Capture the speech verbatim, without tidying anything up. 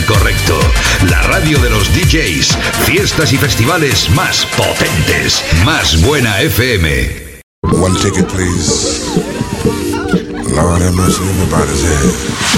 correcto. La radio de los D Js. Fiestas y festivales más potentes. Más Buena F M. One ticket, please. Lord have mercy, everybody's head.